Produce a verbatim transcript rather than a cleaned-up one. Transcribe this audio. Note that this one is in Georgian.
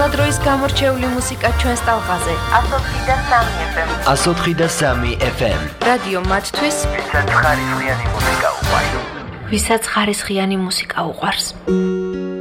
ყველა დროის გამორჩეული მუსიკა ჩვენს ტალღაზე. ათოთხი და სამი ეფ ემ. ათოთხი და სამი ეფ ემ. რადიო მათთვის, ვისაც ხარისხიანი მუსიკა უყვარს. ვისაც ხარისხიანი მუსიკა უყვარს.